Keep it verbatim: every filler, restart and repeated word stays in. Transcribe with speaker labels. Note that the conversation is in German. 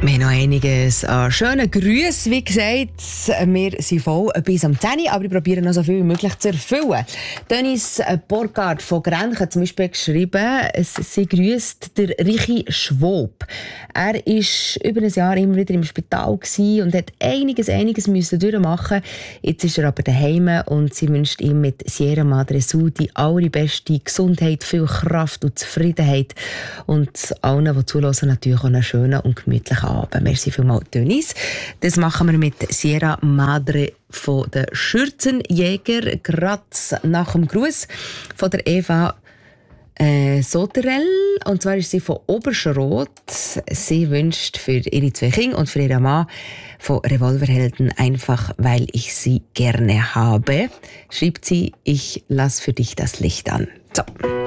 Speaker 1: Wir haben noch einiges an schönen Grüßen, wie gesagt. Wir sind voll bis am zehn Uhr, aber ich probiere noch so viel wie möglich zu erfüllen. Dennis Borgard von Grenchen hat zum Beispiel geschrieben, sie grüßt der Richi Schwob. Er war über ein Jahr immer wieder im Spital und hat einiges, einiges müssen durchmachen. Jetzt ist er aber daheim und sie wünscht ihm mit Sierra Madre Sud die allerbeste Gesundheit, viel Kraft und Zufriedenheit. Und allen, die zuhören, natürlich auch einen schönen und gemütlichen Abend. Merci vielmals, Dennis. Das machen wir mit Sierra Madre von den Schürzenjäger, gerade nach dem Gruß von der Eva äh, Soterell. Und zwar ist sie von Oberschrot. Sie wünscht für ihre zwei Kinder und für ihren Mann von Revolverhelden einfach, weil ich sie gerne habe. Schreibt sie, ich lass für dich das Licht an. So.